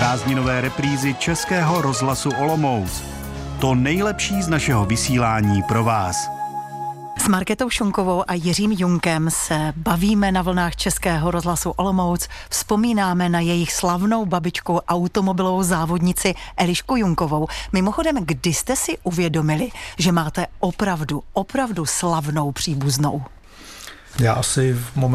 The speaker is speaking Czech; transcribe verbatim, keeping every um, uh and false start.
prázdninové reprízy Českého rozhlasu Olomouc. To nejlepší z našeho vysílání pro vás. S Markétou Šunkovou a Jiřím Junkem se bavíme na vlnách Českého rozhlasu Olomouc, vzpomínáme na jejich slavnou babičku, automobilovou závodnici Elišku Junkovou. Mimochodem, kdy jste si uvědomili, že máte opravdu, opravdu slavnou příbuznou? Já asi v momentě,